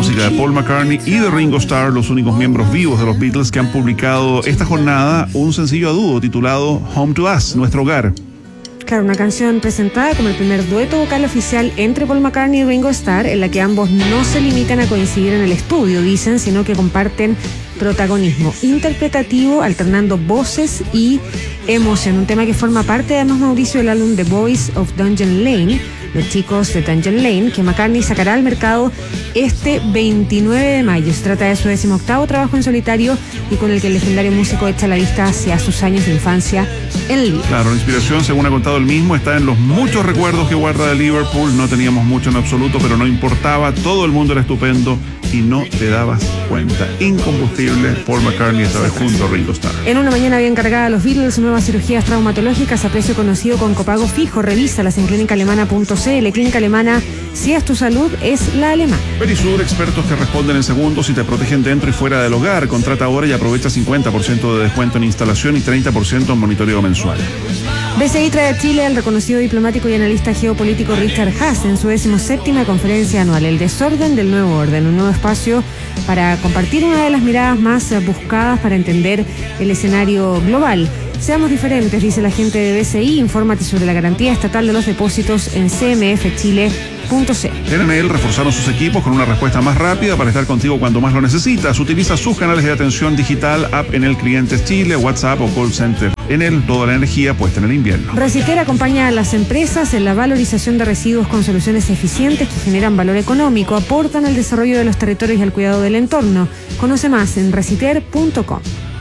música de Paul McCartney y de Ringo Starr, los únicos miembros vivos de los Beatles que han publicado esta jornada un sencillo a dúo titulado Home to Us, Nuestro Hogar. Claro, una canción presentada como el primer dueto vocal oficial entre Paul McCartney y Ringo Starr, en la que ambos no se limitan a coincidir en el estudio, dicen, sino que comparten protagonismo interpretativo, alternando voces y emoción. Un tema que forma parte, además, Mauricio, del álbum The Boys of Dungeon Lane, los chicos de Dungeon Lane, que McCartney sacará al mercado este 29 de mayo. Se trata de su 18º trabajo en solitario y con el que el legendario músico echa la vista hacia sus años de infancia en Liverpool. Claro, la inspiración, según ha contado él mismo, está en los muchos recuerdos que guarda de Liverpool. No teníamos mucho en absoluto, pero no importaba, todo el mundo era estupendo y no te dabas cuenta. Incombustible, Paul McCartney esta vez junto a Ringo Starr. En una mañana bien cargada, los Beatles, nuevas cirugías traumatológicas a precio conocido con copago fijo. Revísalas en clínicaalemana.cl. Clínica Alemana, si es tu salud, es la alemana. Perisur, expertos que responden en segundos y te protegen dentro y fuera del hogar. Contrata ahora y aprovecha 50% de descuento en instalación y 30% en monitoreo mensual. BCI trae a Chile al reconocido diplomático y analista geopolítico Richard Haass en su 17ª conferencia anual, El desorden del nuevo orden, un nuevo espacio para compartir una de las miradas más buscadas para entender el escenario global. Seamos diferentes, dice la gente de BCI. Infórmate sobre la garantía estatal de los depósitos en cmfchile.cl. En Enel reforzaron sus equipos con una respuesta más rápida para estar contigo cuando más lo necesitas. Utiliza sus canales de atención digital, app Enel Clientes Chile, WhatsApp o call center. Enel, toda la energía puesta en el invierno. Reciter acompaña a las empresas en la valorización de residuos con soluciones eficientes que generan valor económico, aportan al desarrollo de los territorios y al cuidado del entorno. Conoce más en reciter.com.